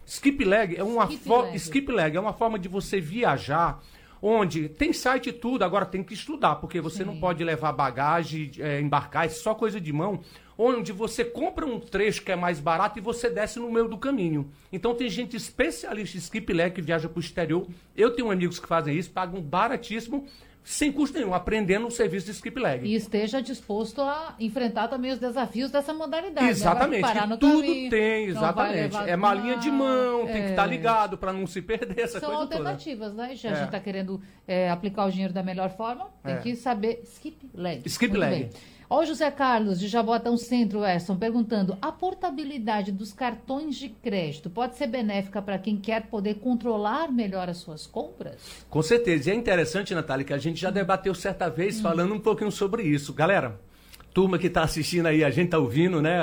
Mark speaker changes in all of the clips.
Speaker 1: Skip Leg é uma
Speaker 2: Skip
Speaker 1: Leg é uma forma de você viajar, onde tem site e tudo, agora tem que estudar, porque você não pode levar bagagem, embarcar, é só coisa de mão, onde você compra um trecho que é mais barato e você desce no meio do caminho. Então tem gente especialista em Skip Leg que viaja para o exterior. Eu tenho amigos que fazem isso, pagam baratíssimo, sem custo nenhum, aprendendo o serviço de Skip Leg.
Speaker 2: E esteja disposto a enfrentar também os desafios dessa modalidade.
Speaker 1: Exatamente,
Speaker 2: Né? Parar no
Speaker 1: tudo
Speaker 2: caminho,
Speaker 1: tem, exatamente. É malinha de mão, tem que estar ligado para não se perder, essa
Speaker 2: São
Speaker 1: coisa
Speaker 2: alternativas, né? Já a gente está querendo aplicar o dinheiro da melhor forma, tem que saber Skip Leg.
Speaker 1: Skip
Speaker 2: Muito
Speaker 1: Leg.
Speaker 2: bem. Ó, o José Carlos, de Jaboatão Centro, Weston, perguntando: a portabilidade dos cartões de crédito pode ser benéfica para quem quer poder controlar melhor as suas compras?
Speaker 1: Com certeza. E é interessante, Natália, que a gente já debateu certa vez falando um pouquinho sobre isso. Galera, turma que está assistindo aí, a gente está ouvindo, né,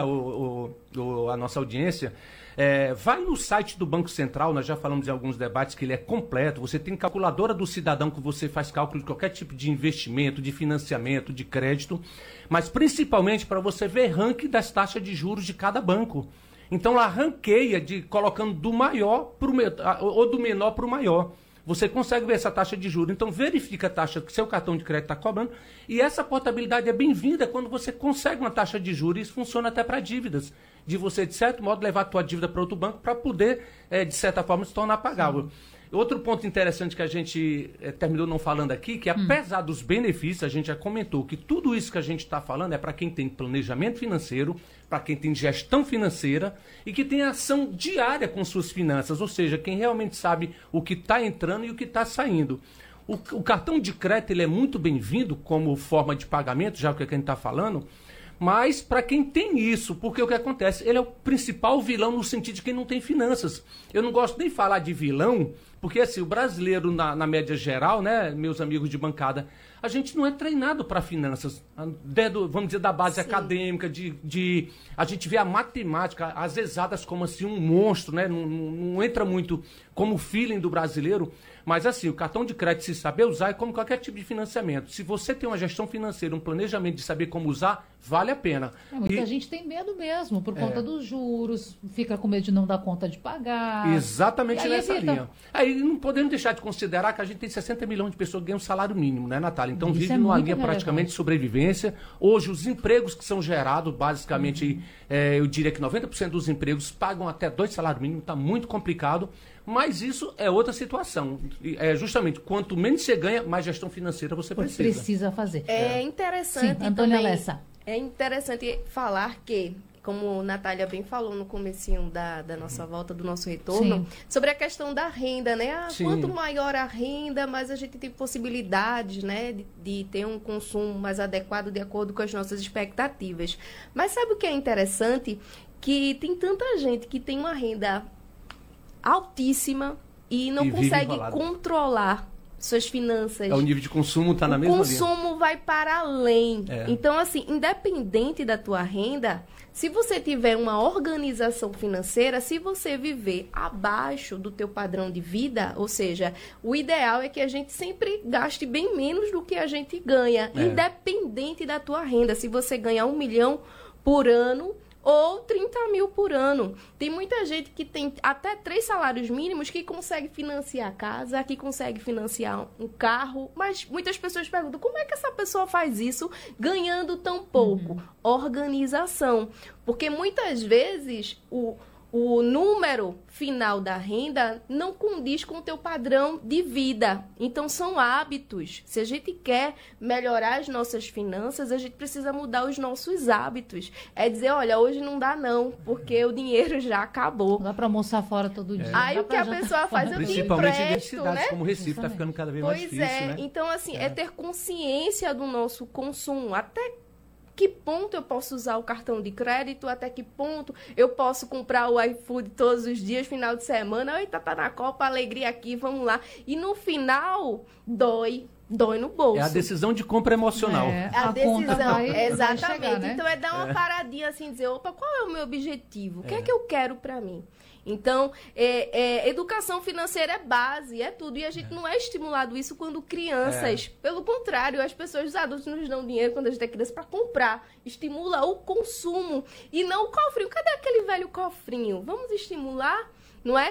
Speaker 1: a nossa audiência, vai no site do Banco Central, nós já falamos em alguns debates que ele é completo, você tem calculadora do cidadão que você faz cálculo de qualquer tipo de investimento, de financiamento, de crédito, mas principalmente para você ver ranking das taxas de juros de cada banco. Então lá ranqueia colocando do maior ou do menor para o maior. Você consegue ver essa taxa de juros. Então, verifica a taxa que seu cartão de crédito está cobrando. E essa portabilidade é bem-vinda quando você consegue uma taxa de juros. E isso funciona até para dívidas. De você, de certo modo, levar a tua dívida para outro banco para poder, de certa forma, se tornar pagável. Outro ponto interessante que a gente terminou não falando aqui, que apesar dos benefícios, a gente já comentou que tudo isso que a gente está falando é para quem tem planejamento financeiro, para quem tem gestão financeira e que tem ação diária com suas finanças, ou seja, quem realmente sabe o que está entrando e o que está saindo. O cartão de crédito ele é muito bem-vindo como forma de pagamento, já que a gente está falando, mas para quem tem isso, porque o que acontece? Ele é o principal vilão no sentido de quem não tem finanças. Eu não gosto nem de falar de vilão, porque assim, o brasileiro, na média geral, né, meus amigos de bancada, a gente não é treinado para finanças, vamos dizer, da base acadêmica, a gente vê a matemática, as exatas como assim um monstro, né, não entra muito como o feeling do brasileiro, mas assim, o cartão de crédito, se saber usar, é como qualquer tipo de financiamento. Se você tem uma gestão financeira, um planejamento de saber como usar, vale a pena.
Speaker 2: Muita gente tem medo mesmo, por conta dos juros, fica com medo de não dar conta de pagar.
Speaker 1: Exatamente nessa linha. Aí não podemos deixar de considerar que a gente tem 60 milhões de pessoas que ganham salário mínimo, né, Natália? Então
Speaker 2: Isso
Speaker 1: vive
Speaker 2: é
Speaker 1: numa
Speaker 2: muito
Speaker 1: linha
Speaker 2: relevante.
Speaker 1: praticamente de sobrevivência. Hoje, os empregos que são gerados, basicamente, eu diria que 90% dos empregos pagam até 2 salários mínimos, está muito complicado. Mas isso é outra situação. É justamente, quanto menos você ganha, mais gestão financeira você precisa.
Speaker 2: Precisa fazer.
Speaker 3: É interessante
Speaker 2: Sim, Antônia
Speaker 3: também,
Speaker 2: Lessa.
Speaker 3: é interessante falar que, como a Natália bem falou no comecinho da nossa volta, do nosso retorno, sobre a questão da renda, né? Quanto maior a renda, mais a gente tem possibilidades, né, de ter um consumo mais adequado de acordo com as nossas expectativas. Mas sabe o que é interessante? Que tem tanta gente que tem uma renda altíssima e não consegue controlar suas finanças.
Speaker 1: O nível de consumo está na mesma linha.
Speaker 3: O consumo vai para além. Então, assim, independente da tua renda, se você tiver uma organização financeira, se você viver abaixo do teu padrão de vida, ou seja, o ideal é que a gente sempre gaste bem menos do que a gente ganha, independente da tua renda. Se você ganhar 1 milhão por ano ou 30 mil por ano. Tem muita gente que tem até 3 salários mínimos que consegue financiar a casa, que consegue financiar um carro, mas muitas pessoas perguntam, como é que essa pessoa faz isso ganhando tão pouco? Organização. Porque muitas vezes o número final da renda não condiz com o teu padrão de vida. Então, são hábitos. Se a gente quer melhorar as nossas finanças, a gente precisa mudar os nossos hábitos. É dizer, olha, hoje não dá não, porque o dinheiro já acabou.
Speaker 2: Não dá para almoçar fora todo dia.
Speaker 3: Aí o que a pessoa faz? Eu
Speaker 1: principalmente em
Speaker 3: empresto,
Speaker 1: cidades
Speaker 3: né?
Speaker 1: como Recife, está ficando cada vez mais difícil, né?
Speaker 3: Então, assim, é ter consciência do nosso consumo. Até que ponto eu posso usar o cartão de crédito, até que ponto eu posso comprar o iFood todos os dias, final de semana, eita, tá na Copa, alegria aqui, vamos lá. E no final, dói no bolso.
Speaker 1: É a decisão de compra emocional.
Speaker 3: A decisão,
Speaker 2: vai
Speaker 3: exatamente.
Speaker 2: chegar, né?
Speaker 3: Então, é dar uma paradinha assim, dizer, opa, qual é o meu objetivo? O que é que eu quero pra mim? Então, educação financeira é base, é tudo. E a gente não é estimulado isso quando crianças. Pelo contrário, as pessoas, os adultos nos dão dinheiro quando a gente é criança para comprar. Estimula o consumo e não o cofrinho. Cadê aquele velho cofrinho? Vamos estimular, não é?